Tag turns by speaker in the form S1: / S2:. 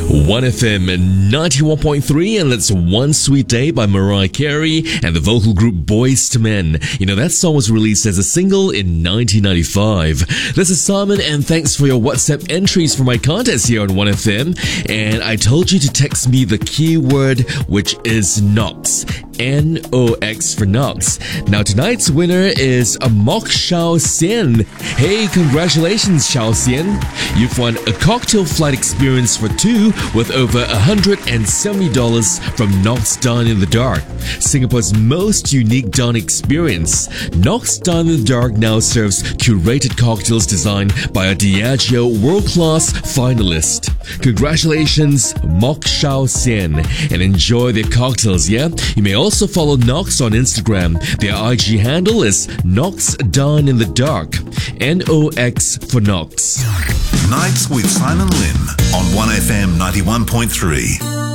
S1: 1FM 91.3, and that's One Sweet Day by Mariah Carey and the vocal group Boyz II Men. You know, that song was released as a single in 1995. This is Simon, and thanks for your WhatsApp entries for my contest here on 1FM. And I told you to text me the keyword, which is Nox. N-O-X for Nox. Now, tonight's winner is Mok Shao Xian. Hey, congratulations, Shao Xian. You've won a cocktail flight experience for two with over $170 from Nox Dine in the Dark, Singapore's most unique dining experience. Nox Dine in the Dark now serves curated cocktails designed by a Diageo world-class finalist. Congratulations, Mok Shao Xian, and enjoy their cocktails, yeah? You may also follow Nox on Instagram. Their IG handle is Nox Dine in the Dark. N-O-X for Nox.
S2: Nights with Simon Lim on 1FM 91.3.